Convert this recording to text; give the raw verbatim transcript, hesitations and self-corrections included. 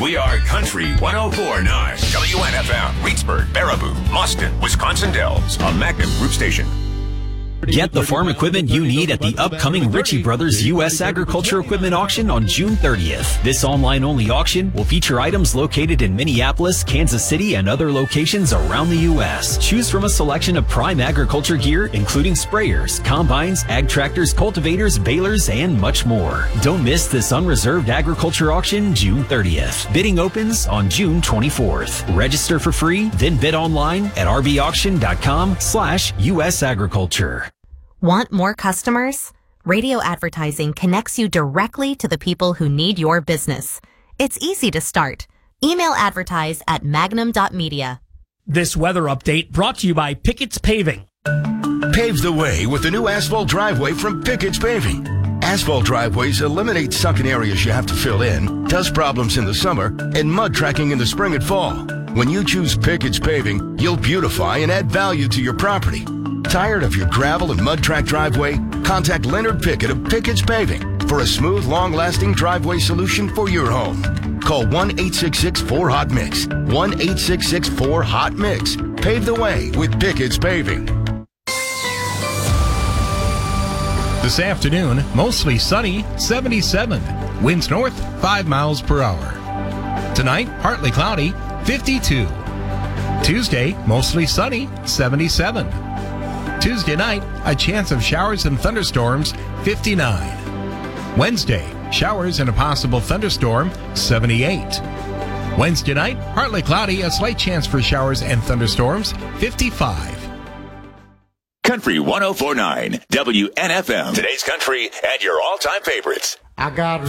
We are Country one oh four point nine. W N F M, Reedsburg, Baraboo, Austin, Wisconsin Dells. A Magnum Group station. Get the farm equipment you need at the upcoming Ritchie Brothers U S Agriculture Equipment Auction on June thirtieth. This online-only auction will feature items located in Minneapolis, Kansas City, and other locations around the U S. Choose from a selection of prime agriculture gear, including sprayers, combines, ag tractors, cultivators, balers, and much more. Don't miss this unreserved agriculture auction June thirtieth. Bidding opens on June twenty-fourth. Register for free, then bid online at r b auction dot com slash U S agriculture. Want more customers? Radio advertising connects you directly to the people who need your business. It's easy to start. Email advertise at magnum dot media. This weather update brought to you by Pickett's Paving. Pave the way with the new asphalt driveway from Pickett's Paving. Asphalt driveways eliminate sunken areas you have to fill in, dust problems in the summer, and mud tracking in the spring and fall. When you choose Pickett's Paving, you'll beautify and add value to your property. Tired of your gravel and mud track driveway? Contact Leonard Pickett of Pickett's Paving for a smooth, long-lasting driveway solution for your home. Call one eight six six four hot mix. one eight six six four hot mix. Pave the way with Pickett's Paving. This afternoon, mostly sunny, seventy-seven. Winds north, five miles per hour. Tonight, partly cloudy, fifty-two. Tuesday, mostly sunny, seventy-seven. Tuesday night, a chance of showers and thunderstorms, fifty-nine. Wednesday, showers and a possible thunderstorm, seventy-eight. Wednesday night, partly cloudy, a slight chance for showers and thunderstorms, fifty-five. Country one oh four point nine. W N F M. Today's country and your all-time favorites. I got